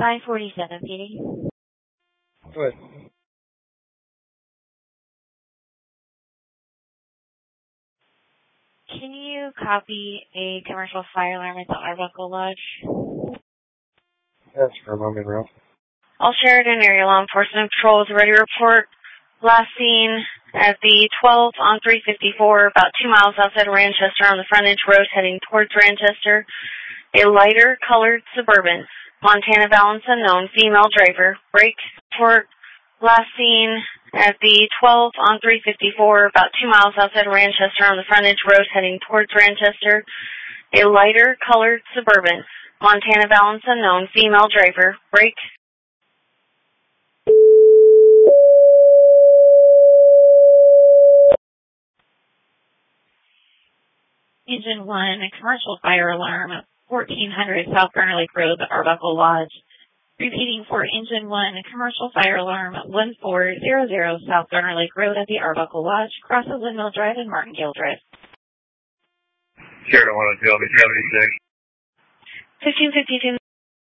547 PD. Go ahead. Can you copy a commercial fire alarm at the Arbuckle Lodge? That's for Logan Road. All Sheridan Area Law Enforcement Patrol is ready to report. Last seen at the 12 on 354, about 2 miles outside of Ranchester on the frontage road heading towards Ranchester. A lighter colored Suburban. Montana balance unknown. Female driver. Brake report. Last seen at the 12 on 354, about 2 miles outside of Ranchester on the frontage road heading towards Ranchester. A lighter colored Suburban. Montana balance unknown. Female driver. Brake. Engine 1, a commercial fire alarm at 1400 South Garner Lake Road, Arbuckle Lodge. Repeating for Engine 1, a commercial fire alarm at 1400 South Garner Lake Road at the Arbuckle Lodge, crosses Windmill Drive and Martingale Drive. Sheridan 102, 76. 1552.